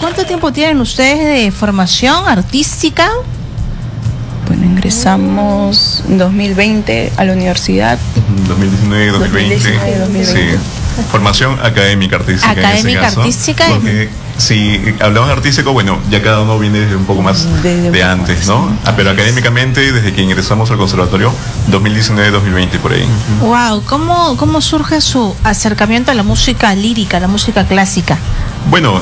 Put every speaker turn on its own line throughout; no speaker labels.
¿Cuánto tiempo tienen ustedes de formación artística?
Bueno, ingresamos en 2020 a la universidad.
2019, 2020. Sí. Formación académica artística.
Académica artística.
Porque si hablamos de artístico, bueno, ya cada uno viene desde un poco más de antes, ¿no? Pero académicamente, desde que ingresamos al conservatorio, 2019-2020 por ahí.
Wow, ¿cómo surge su acercamiento a la música lírica, a la música clásica?
Bueno,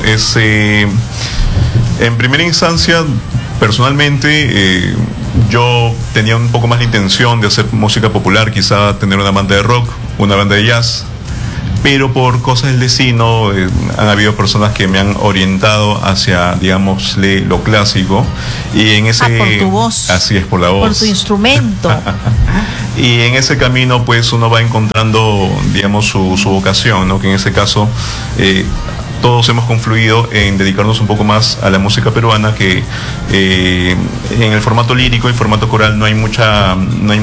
en primera instancia, personalmente, yo tenía un poco más la intención de hacer música popular, quizá tener una banda de rock, una banda de jazz, pero por cosas del destino han habido personas que me han orientado hacia, digamos, lo clásico, y en ese...
por tu voz.
Así es, por la voz.
Por tu instrumento.
Y en ese camino, pues, uno va encontrando, digamos, su vocación, ¿no? Que en ese caso... todos hemos confluido en dedicarnos un poco más a la música peruana, que en el formato lírico y formato coral no hay muchas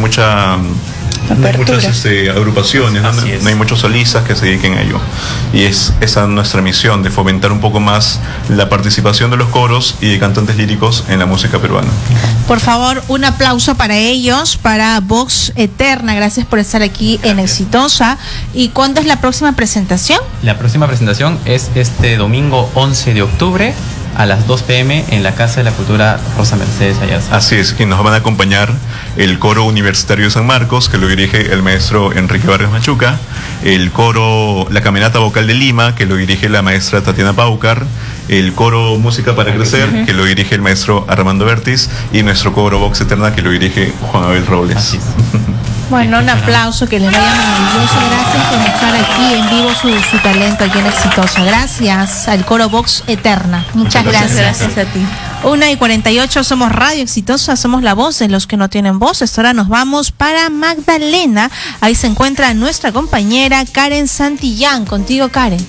agrupaciones, no hay muchos solistas que se dediquen a ello. Y esa es nuestra misión, de fomentar un poco más la participación de los coros y de cantantes líricos en la música peruana.
Por favor, un aplauso para ellos, para Voz Eterna. Gracias por estar aquí en Exitosa. ¿Y cuándo es la próxima presentación?
La próxima presentación es este domingo 11 de octubre a las 2 p.m. en la Casa de la Cultura Rosa Mercedes Ayarza.
Así es, que nos van a acompañar el Coro Universitario de San Marcos, que lo dirige el maestro Enrique Vargas Machuca, el coro La Camerata Vocal de Lima, que lo dirige la maestra Tatiana Paucar, el coro Música para Crecer, que lo dirige el maestro Armando Bertis, y nuestro coro Vox Eterna, que lo dirige Juan Abel Robles.
Así es.
Bueno, un aplauso, que les vaya maravilloso. Gracias por mostrar aquí en vivo su talento aquí en Exitosa. Gracias al coro Vox Eterna. Muchas gracias.
Gracias a ti.
1:48, somos Radio Exitosa, somos la voz de los que no tienen voz. Ahora nos vamos para Magdalena. Ahí se encuentra nuestra compañera Karen Santillán. Contigo, Karen.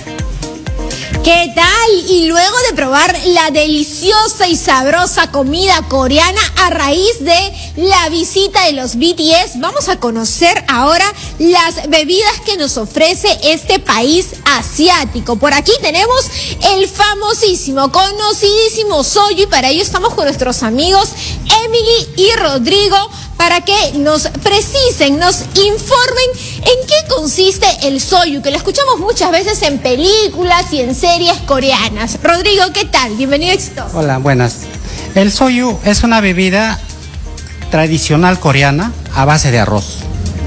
¿Qué tal? Y luego de probar la deliciosa y sabrosa comida coreana a raíz de la visita de los BTS, vamos a conocer ahora las bebidas que nos ofrece este país asiático. Por aquí tenemos el famosísimo, conocidísimo soju, y para ello estamos con nuestros amigos Emily y Rodrigo para que nos precisen, nos informen en qué consiste el soju, que lo escuchamos muchas veces en películas y en series coreanas. Rodrigo, ¿qué tal? Bienvenido a Exitosa.
Hola, buenas. El soju es una bebida tradicional coreana a base de arroz.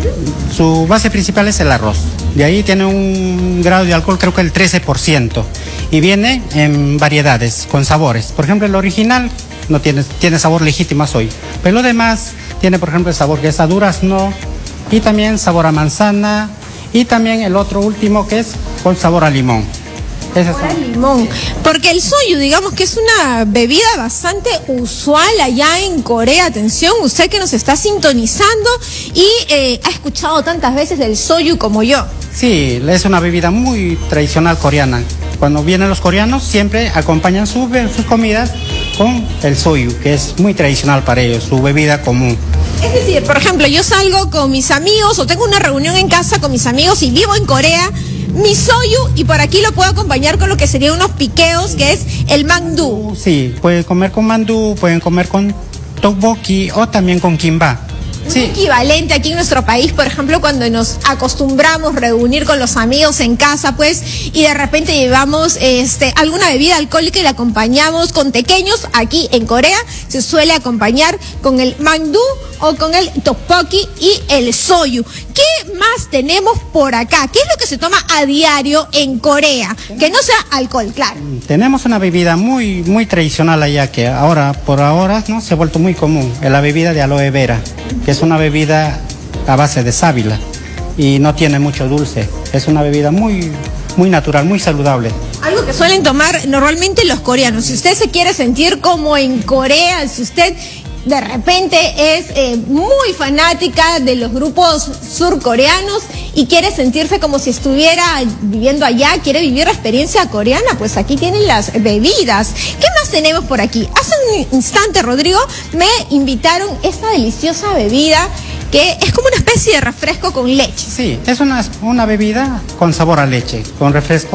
Su base principal es el arroz. De ahí tiene un grado de alcohol, creo que el 13%. Y viene en variedades, con sabores. Por ejemplo, el original no tiene sabor legítimo a soju. Pero lo demás tiene, por ejemplo, el sabor que es a durazno, y también sabor a manzana, y también el otro último que es con sabor a limón.
Sabor a limón. Porque el soju, digamos que es una bebida bastante usual allá en Corea. Atención, usted que nos está sintonizando y ha escuchado tantas veces el soju como yo.
Sí, es una bebida muy tradicional coreana. Cuando vienen los coreanos siempre acompañan sus comidas con el soju, que es muy tradicional para ellos, su bebida común.
Es decir, por ejemplo, yo salgo con mis amigos o tengo una reunión en casa con mis amigos y vivo en Corea, mi soju, y por aquí lo puedo acompañar con lo que serían unos piqueos, que es el mandú.
Sí, pueden comer con mandú, pueden comer con tteokbokki o también con kimbap.
Sí. Un equivalente aquí en nuestro país, por ejemplo, cuando nos acostumbramos a reunir con los amigos en casa, pues, y de repente llevamos alguna bebida alcohólica y la acompañamos con tequeños. Aquí en Corea se suele acompañar con el mandú o con el tteokbokki y el soju. ¿Qué más tenemos por acá? ¿Qué es lo que se toma a diario en Corea? Que no sea alcohol, claro.
Tenemos una bebida muy, muy tradicional allá, que por ahora, ¿no?, se ha vuelto muy común, es la bebida de aloe vera, que es una bebida a base de sábila y no tiene mucho dulce. Es una bebida muy, muy natural, muy saludable.
Algo que suelen tomar normalmente los coreanos. Si usted se quiere sentir como en Corea, si usted de repente es muy fanática de los grupos surcoreanos y quiere sentirse como si estuviera viviendo allá, quiere vivir la experiencia coreana, pues aquí tienen las bebidas. ¿Qué más tenemos por aquí? Hace un instante, Rodrigo, me invitaron esta deliciosa bebida que es como una especie de refresco con leche.
Sí, es una bebida con sabor a leche, con refresco.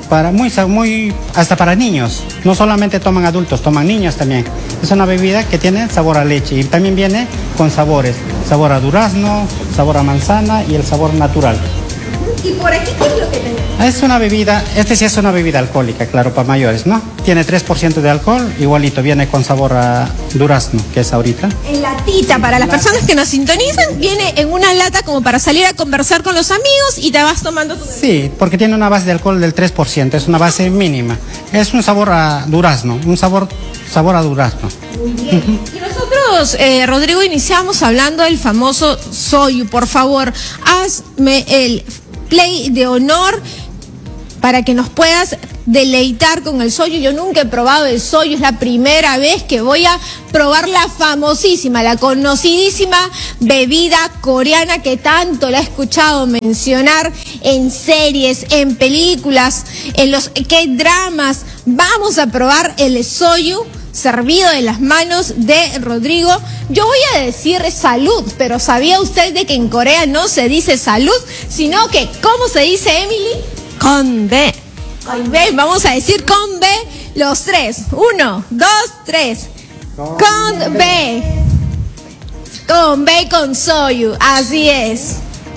hasta para niños. No solamente toman adultos, toman niños también. Es una bebida que tiene sabor a leche y también viene con sabores. Sabor a durazno, sabor a manzana y el sabor natural.
¿Y por aquí qué es lo que tenemos?
Es una bebida, sí es una bebida alcohólica, claro, para mayores, ¿no? Tiene 3% de alcohol, igualito, viene con sabor a durazno, que es ahorita.
En latita, para las personas que nos sintonizan, viene en una lata como para salir a conversar con los amigos y te vas tomando tu...
Sí, porque tiene una base de alcohol del 3%, es una base mínima. Es un sabor a durazno, un sabor a durazno.
Muy bien. Y nosotros, Rodrigo, iniciamos hablando del famoso soyu. Por favor, hazme el play de honor para que nos puedas deleitar con el soyu. Yo nunca he probado el soyu, es la primera vez que voy a probar la famosísima, la conocidísima bebida coreana que tanto la he escuchado mencionar en series, en películas, en los K-dramas. Vamos a probar el soyu servido en las manos de Rodrigo. Yo voy a decir salud, pero ¿sabía usted de que en Corea no se dice salud, sino que ¿cómo se dice, Emily?
Con B.
Con B, vamos a decir con B los tres. 1, 2, 3. Con B. Con B con soyu, así es.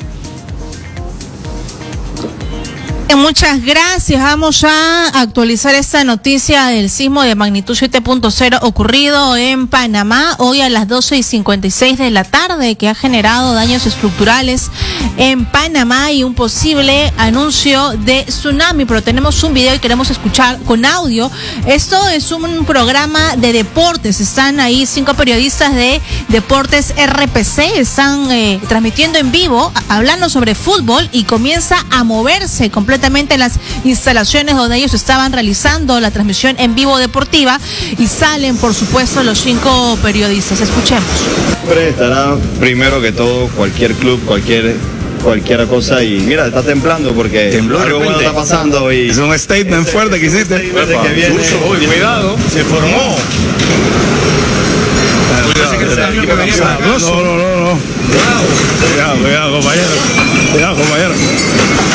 Muchas gracias. Vamos a actualizar esta noticia del sismo de magnitud 7.0 ocurrido en Panamá hoy a las 12:56 de la tarde, que ha generado daños estructurales en Panamá y un posible anuncio de tsunami. Pero tenemos un video y queremos escuchar con audio. Esto es un programa de deportes. Están ahí 5 periodistas de Deportes RPC. Están transmitiendo en vivo, hablando sobre fútbol, y comienza a moverse completamente las instalaciones donde ellos estaban realizando la transmisión en vivo deportiva, y salen, por supuesto, los 5 periodistas. Escuchemos.
Siempre estará primero que todo cualquier club, cualquier cosa, y mira, está temblando porque algo bueno está pasando y
es un statement fuerte que hiciste.
Que viene,
cuidado, se formó. No. Cuidado, compañero.